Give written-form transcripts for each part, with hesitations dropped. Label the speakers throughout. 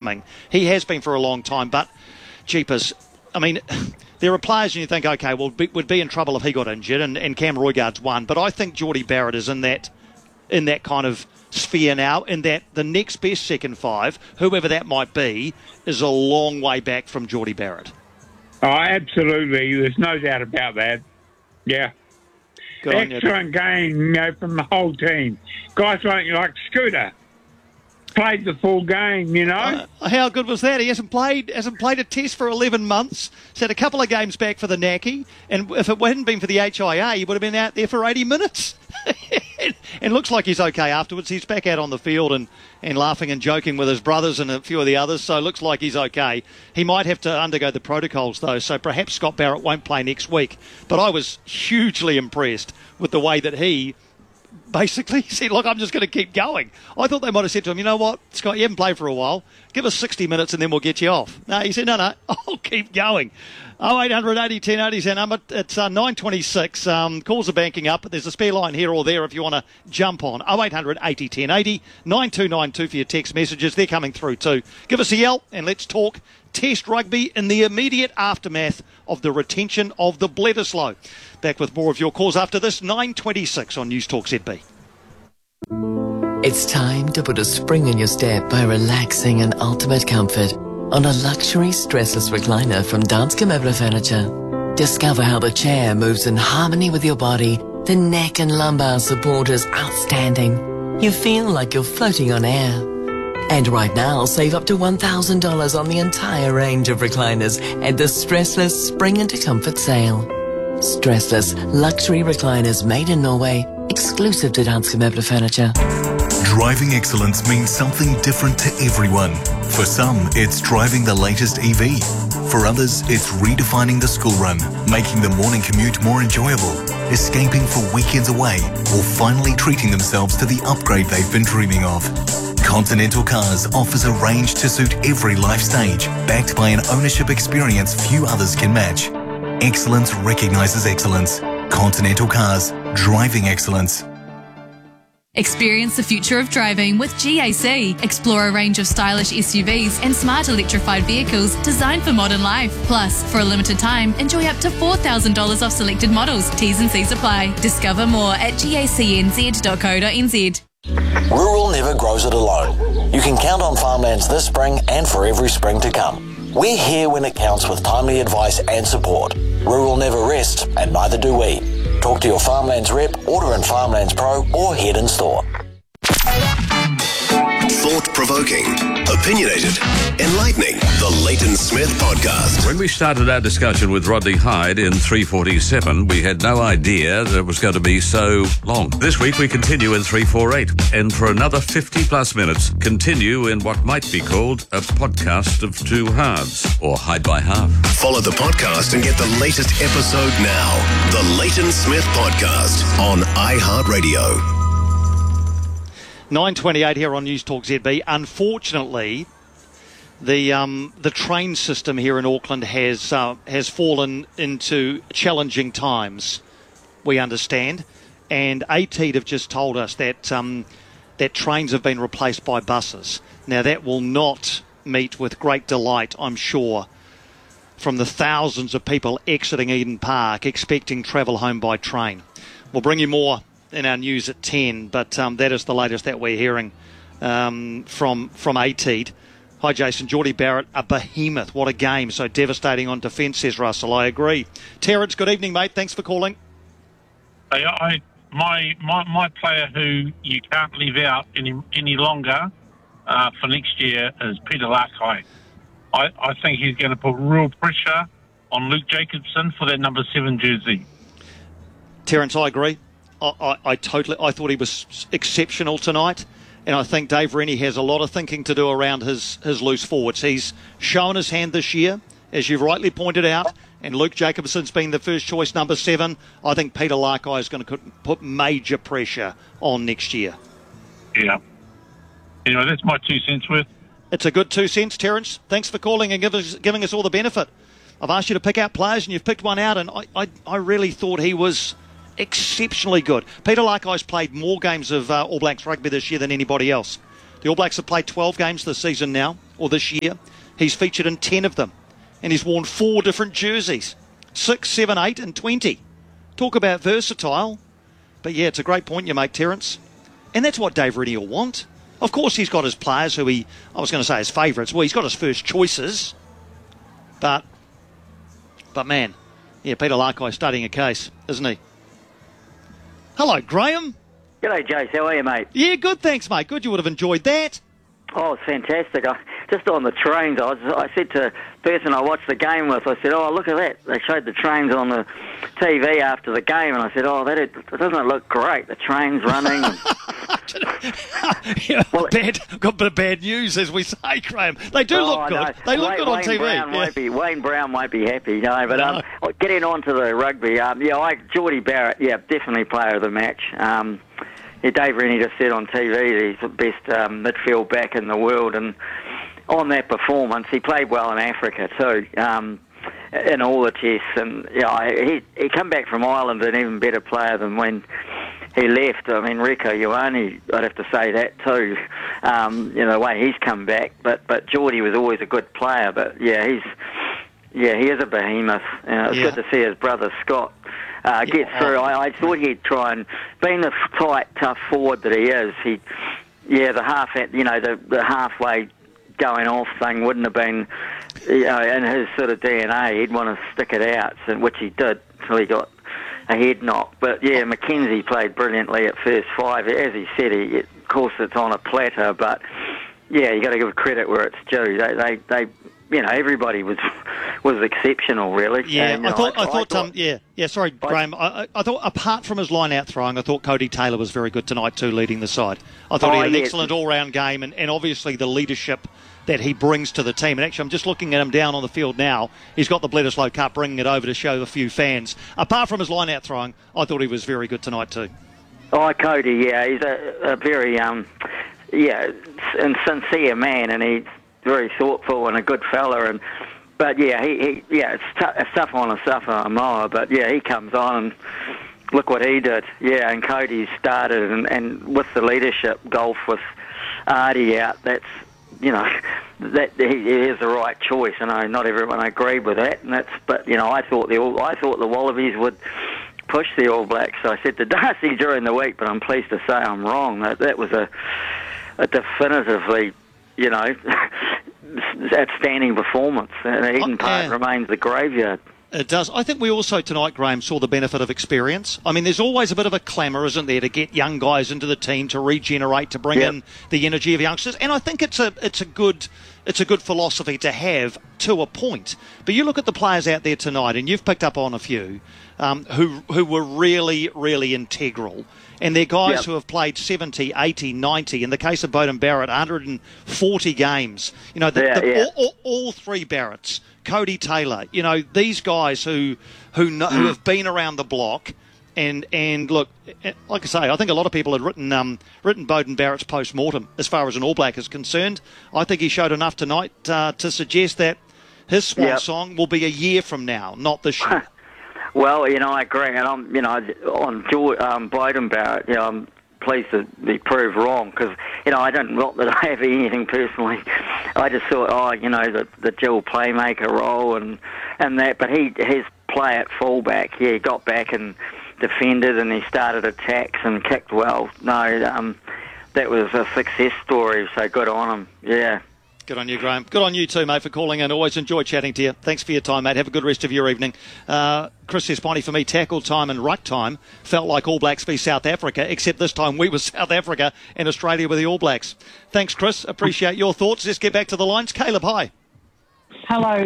Speaker 1: coming. He has been for a long time, but jeepers, I mean, there are players and you think, okay, well, would be in trouble if he got injured, and Cam Roigard's one. But I think Jordie Barrett is in that kind of sphere now, in that the next best second five, whoever that might be, is a long way back from Jordie Barrett.
Speaker 2: Oh, absolutely. There's no doubt about that. Yeah. Excellent game, from the whole team. Guys like Scooter played the full game,
Speaker 1: How good was that? He hasn't played a test for 11 months. He's had a couple of games back for the Naki, and if it hadn't been for the HIA, he would have been out there for 80 minutes. And looks like he's okay afterwards. He's back out on the field and laughing and joking with his brothers and a few of the others, so it looks like he's okay. He might have to undergo the protocols, though, so perhaps Scott Barrett won't play next week. But I was hugely impressed with the way that he basically said, look, I'm just going to keep going. I thought they might have said to him, you know what, Scott, you haven't played for a while. Give us 60 minutes and then we'll get you off. No, he said, no, I'll keep going. 0800 80 10 80 is our number. It's 9:26. Calls are banking up. There's a spare line here or there if you want to jump on. 0800 80 10 80. 9292 for your text messages. They're coming through too. Give us a yell and let's talk Test rugby in the immediate aftermath of the retention of the Bledisloe. Back with more of your calls after this. 9:26 on News Talk ZB.
Speaker 3: It's time to put a spring in your step by relaxing in ultimate comfort on a luxury stressless recliner from Danske Møbler Furniture. Discover how the chair moves in harmony with your body. The neck and lumbar support is outstanding. You feel like you're floating on air. And right now, save up to $1,000 on the entire range of recliners at the Stressless Spring into Comfort sale. Stressless luxury recliners made in Norway, exclusive to Danske Møbler Furniture.
Speaker 4: Driving excellence means something different to everyone. For some, it's driving the latest EV. For others, it's redefining the school run, making the morning commute more enjoyable, escaping for weekends away, or finally treating themselves to the upgrade they've been dreaming of. Continental Cars offers a range to suit every life stage, backed by an ownership experience few others can match. Excellence recognises excellence. Continental Cars, driving excellence.
Speaker 5: Experience the future of driving with GAC. Explore a range of stylish SUVs and smart electrified vehicles designed for modern life. Plus, for a limited time, enjoy up to $4,000 off selected models. T's and C's apply. Discover more at gacnz.co.nz.
Speaker 6: Rural never grows it alone. You can count on Farmlands this spring and for every spring to come. We're here when it counts with timely advice and support. Rural never rests, and neither do we. Talk to your Farmlands rep, order in Farmlands Pro, or head in store.
Speaker 7: Thought-provoking, opinionated, enlightening. The Leighton Smith Podcast.
Speaker 8: When we started our discussion with Rodney Hyde in 347, we had no idea that it was going to be so long. This week we continue in 348, and for another 50-plus minutes, continue in what might be called a podcast of two halves, or Hyde by half.
Speaker 7: Follow the podcast and get the latest episode now. The Leighton Smith Podcast on iHeartRadio.
Speaker 1: 9:28 here on News Talk ZB. Unfortunately, the train system here in Auckland has fallen into challenging times, we understand, and ATEED have just told us that that trains have been replaced by buses. Now that will not meet with great delight, I'm sure, from the thousands of people exiting Eden Park expecting travel home by train. We'll bring you more in our news at 10, but that is the latest that we're hearing from ATEED. Hi, Jason. Jordie Barrett, a behemoth. What a game. So devastating on defence, says Russell. I agree. Terrence, good evening, mate. Thanks for calling.
Speaker 9: My player who you can't leave out any longer for next year is Peter Larkhey. I think he's going to put real pressure on Luke Jacobson for that number 7 jersey.
Speaker 1: Terrence, I agree. I thought he was exceptional tonight, and I think Dave Rennie has a lot of thinking to do around his loose forwards. He's shown his hand this year, as you've rightly pointed out, and Luke Jacobson's been the first choice number 7. I think Peter Larkhey is going to put major pressure on next year.
Speaker 9: Yeah. Anyway, that's my 2 cents worth.
Speaker 1: It's a good 2 cents, Terrence. Thanks for calling and giving us all the benefit. I've asked you to pick out players, and you've picked one out, and I really thought he was exceptionally good. Peter Larkhey's played more games of All Blacks rugby this year than anybody else. The All Blacks have played 12 games this season now. or this year, he's featured in 10 of them. And he's worn 4 different jerseys, 6, 7, 8 and 20. Talk about versatile. But yeah, it's a great point you make, Terence. And that's what Dave Rennie will want. Of course, he's got his players who I was going to say his favourites. Well, he's got his first choices. But man, yeah, Peter Larkey studying a case, isn't he? Hello, Graham.
Speaker 10: G'day, Jace. How are you, mate?
Speaker 1: Yeah, good, thanks, mate. Good, you would have enjoyed that.
Speaker 10: Oh, it's fantastic. Just on the trains, I said to the person I watched the game with, I said, oh, look at that. They showed the trains on the TV after the game, and I said, oh, doesn't it look great? The trains running.
Speaker 1: Yeah, got a bit of bad news, as we say, Graham. They do look good.
Speaker 10: No.
Speaker 1: They look good on
Speaker 10: TV. Wayne Brown won't be happy, but getting on to the rugby, Geordie Barrett, definitely player of the match. Dave Rennie just said on TV that he's the best midfield back in the world, and on that performance, he played well in Africa too, in all the tests, and he come back from Ireland an even better player than when he left. I mean, Rieko Ioane, I'd have to say that too, the way he's come back, but Geordie was always a good player, but he is a behemoth. It's good to see his brother Scott get through. I thought he'd try and, being the tight, tough forward that he is, the halfway going off thing wouldn't have been, in his sort of DNA. He'd want to stick it out, which he did until he got a head knock. But Mackenzie played brilliantly at first 5. As he said, of course it's on a platter, but you got to give credit where it's due. They everybody was exceptional, really.
Speaker 1: Yeah, Sorry, Graham. I thought, apart from his line-out throwing, I thought Cody Taylor was very good tonight too, leading the side. I thought he had an excellent all-round game, and obviously the leadership that he brings to the team. And actually, I'm just looking at him down on the field now. He's got the Bledisloe Cup, bringing it over to show a few fans. Apart from his line-out throwing, I thought he was very good tonight too.
Speaker 10: Oh, Cody, he's a very and sincere man, and he's very thoughtful and a good fella, it's tough on a Samoa, but he comes on and look what he did. And Cody started, and with the leadership golf with Artie out, that's that he is the right choice. I know not everyone agreed with that, but I thought the Wallabies would push the All Blacks. So I said to Darcy during the week, but I'm pleased to say I'm wrong. That was a definitively, outstanding performance. Eden Park remains the graveyard.
Speaker 1: It does. I think we also tonight, Graham, saw the benefit of experience. I mean, there's always a bit of a clamour, isn't there, to get young guys into the team, to regenerate, to bring in the energy of youngsters. And I think it's a good philosophy to have to a point. But you look at the players out there tonight, and you've picked up on a few who were really, really integral. And they're guys who have played 70, 80, 90. In the case of Beauden Barrett, 140 games. All 3 Barretts, Cody Taylor. These guys who have been around the block. And look, like I say, I think a lot of people had written Beauden Barrett's post-mortem as far as an All Black is concerned. I think he showed enough tonight to suggest that his swan song will be a year from now, not this year.
Speaker 10: Well, I agree, and I'm, on Beauden Barrett, I'm pleased to be proved wrong, because, I don't, not that I have anything personally. I just thought, the dual playmaker role and that, but his play at fullback, he got back and defended, and he started attacks and kicked well. No, that was a success story, so good on him, yeah.
Speaker 1: Good on you, Graham. Good on you too, mate, for calling in. Always enjoy chatting to you. Thanks for your time, mate. Have a good rest of your evening. Chris says, Bonnie, for me, tackle time and ruck time felt like All Blacks v South Africa, except this time we were South Africa and Australia were the All Blacks. Thanks, Chris. Appreciate your thoughts. Let's get back to the lines. Caleb, hi.
Speaker 11: Hello.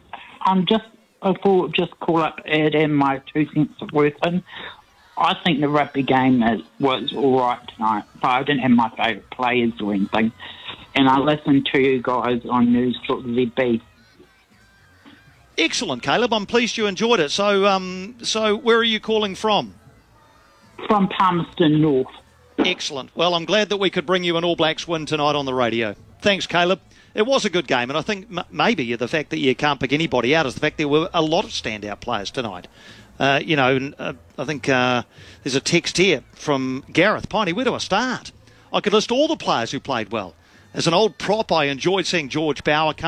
Speaker 11: I thought just call up, add in my 2 cents of worth in. I think the rugby game was all right tonight, but I didn't have my favourite players or anything. And I listened to you guys on News Talk ZB.
Speaker 1: Excellent, Caleb. I'm pleased you enjoyed it. So where are you calling from?
Speaker 11: From Palmerston North.
Speaker 1: Excellent. Well, I'm glad that we could bring you an All Blacks win tonight on the radio. Thanks, Caleb. It was a good game, and I think maybe the fact that you can't pick anybody out is the fact there were a lot of standout players tonight. I think there's a text here from Gareth. Piney, where do I start? I could list all the players who played well. As an old prop, I enjoyed seeing George Bauer come